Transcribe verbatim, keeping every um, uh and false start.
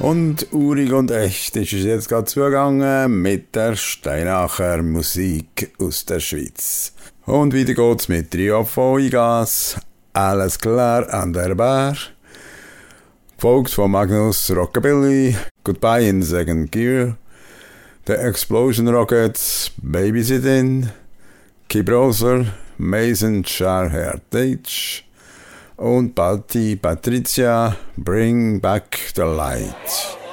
Und urig und echt ist es jetzt gerade zugegangen mit der Steinacher Musik aus der Schweiz. Und wieder geht's mit Trio Vollgas, Alles klar an der Bar, gefolgt von Magnus Rockabilly, Goodbye in Second Gear, The Explosion Rockets, Babysitting, Keep Roser, Mason Char Heritage und Balti Patricia, Bring Back the Light.